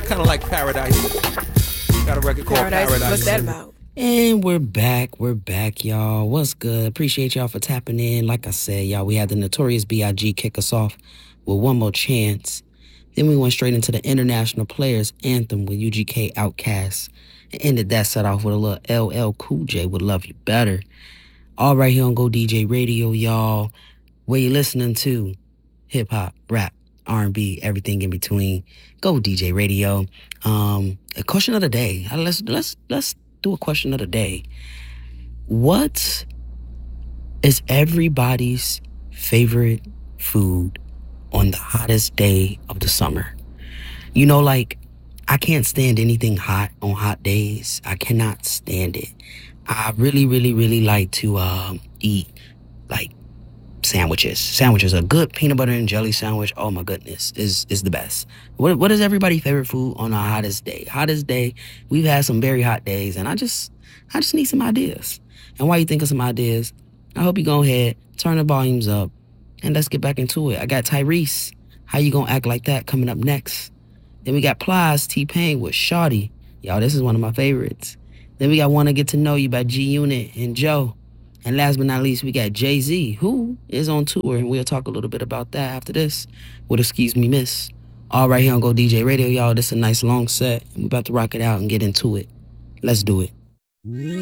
Kind of like Paradise. Got a record called Paradise. What's that about? And we're back, y'all. What's good? Appreciate y'all for tapping in. Like I said, y'all, we had the Notorious B.I.G. kick us off with One More Chance. Then we went straight into the International Players Anthem with UGK Outkast. And ended that set off with a little LL Cool J with Love You Better. All right here on Go DJ Radio, y'all. Where you listening to? Hip hop, rap, R&B, everything in between. Go DJ Radio. A question of the day. Let's do a question of the day. What is everybody's favorite food on the hottest day of the summer? You know, like, I can't stand anything hot on hot days. I cannot stand it. I really, really, really like to eat, like, sandwiches. Sandwiches, a good peanut butter and jelly sandwich, oh my goodness, is the best. What is everybody's favorite food on the hottest day? Hottest day, we've had some very hot days, and I just need some ideas. And while you think of some ideas, I hope you go ahead, turn the volumes up, and let's get back into it. I got Tyrese, How You Gonna Act Like That, coming up next. Then we got Plies, T-Pain with Shawty. Y'all, this is one of my favorites. Then we got Wanna Get to Know You by G-Unit and Joe. And last but not least, we got Jay-Z, who is on tour, and we'll talk a little bit about that after this with Excuse Me Miss. All right here on Go DJ Radio, y'all. This is a nice long set, and we're about to rock it out and get into it. Let's do it.